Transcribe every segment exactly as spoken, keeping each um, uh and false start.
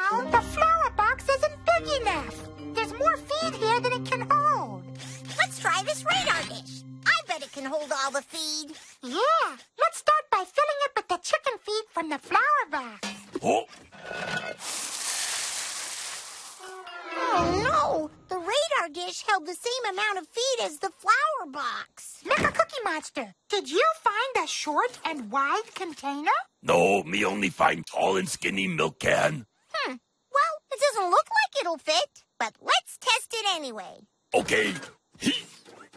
found the flower box isn't big enough. There's more feed here than it can hold. Let's try this radar dish. I bet it can hold all the feed. Yeah, let's start by filling it with the chicken feed from the flower box. Oh! Oh, no. The radar dish held the same amount of feed as the flower box. Mecha Cookie Monster, did you find a short and wide container? No, me only find tall and skinny milk can. Hmm. Well, it doesn't look like it'll fit, but let's test it anyway. Okay. He-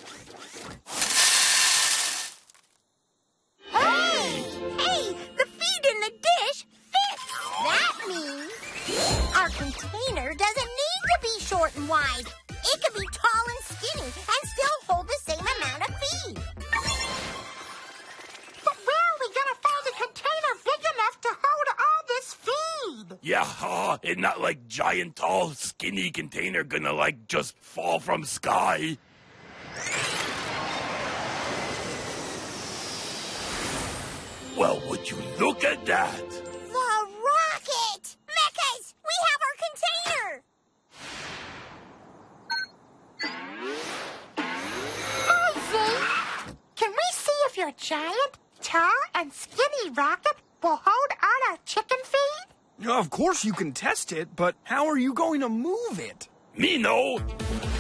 Hey! Hey, the feed in the dish fits! That means our container doesn't need to be short and wide. It can be tall and skinny and still hold the same amount of feed. But where are we gonna find a container big enough to hold all this feed? Yeah, uh, and not like giant, tall, skinny container gonna like just fall from sky. Well, would you look at that? The rocket! Mechas, we have our container! Hi, Zane. Can we see if your giant, tall, and skinny rocket will hold all our chicken feed? Of course you can test it, but how are you going to move it? Me no.